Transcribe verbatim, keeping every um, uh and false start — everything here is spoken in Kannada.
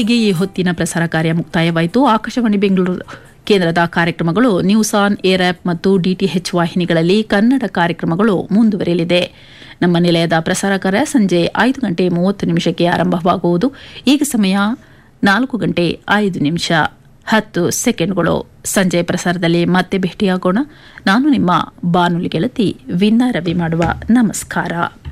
ಇಲ್ಲಿಗೆ ಈ ಹೊತ್ತಿನ ಪ್ರಸಾರ ಕಾರ್ಯ ಮುಕ್ತಾಯವಾಯಿತು. ಆಕಾಶವಾಣಿ ಬೆಂಗಳೂರು ಕೇಂದ್ರದ ಕಾರ್ಯಕ್ರಮಗಳು ನ್ಯೂಸ್ ಆನ್ ಏರ್ ಆಪ್ ಮತ್ತು ಡಿಟಿಎಚ್ ವಾಹಿನಿಗಳಲ್ಲಿ ಕನ್ನಡ ಕಾರ್ಯಕ್ರಮಗಳು ಮುಂದುವರಿಯಲಿದೆ. ನಮ್ಮ ನಿಲಯದ ಪ್ರಸಾರ ಕಾರ್ಯ ಸಂಜೆ ಐದು ಗಂಟೆ ಮೂವತ್ತು ನಿಮಿಷಕ್ಕೆ ಆರಂಭವಾಗುವುದು. ಈಗ ಸಮಯ ನಾಲ್ಕು ಗಂಟೆ ಐದು ನಿಮಿಷ ಹತ್ತು ಸೆಕೆಂಡ್ಗಳು. ಸಂಜೆ ಪ್ರಸಾರದಲ್ಲಿ ಮತ್ತೆ ಭೇಟಿಯಾಗೋಣ. ನಾನು ನಿಮ್ಮ ಬಾನುಲಿ ಗೆಳತಿ ವಿನ್ನಾ ರವಿ ಮಾಡುವ ನಮಸ್ಕಾರ.